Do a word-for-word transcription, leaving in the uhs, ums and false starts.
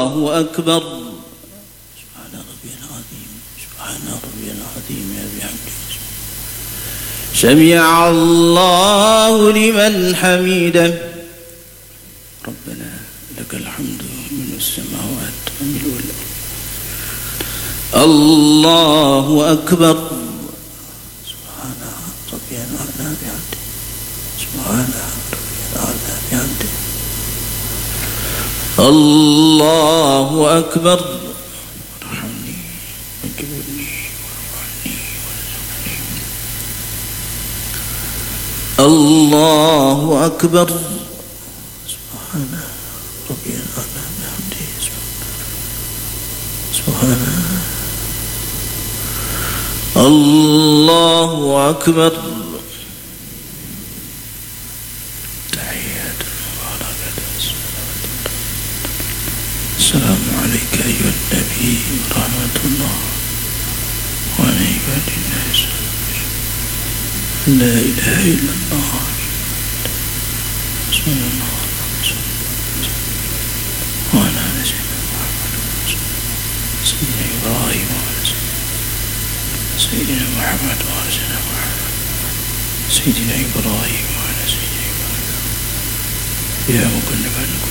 الله أكبر. سبحان ربي العظيم سبحان ربي العظيم بحمده. سمع الله لمن حمده. ربنا لك الحمد من السماوات وملء الأرض. الله أكبر. سبحان ربي الأعلى بحمده. سبحان ربي الأعلى بحمده. الله أكبر. ارحمني واجبرني وارفعني وارزقني. الله أكبر. سبحان ربي الأعلى بحمده. سبحان الله أكبر. السلام عليك أيها النبي ورحمة الله وعليك الناس. لا إله إلا الله. بسم الله وعلى آل سيدنا محمد سيدنا إبراهيم وعلى سيدنا محمد وعلى سيدنا محمد سيدنا إبراهيم وعلى سيدنا إبراهيم. يا مكلف